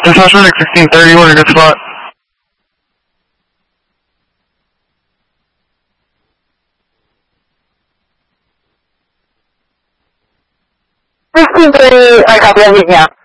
Dispatch 1630, we're in a good spot. I copy, I'm getting out.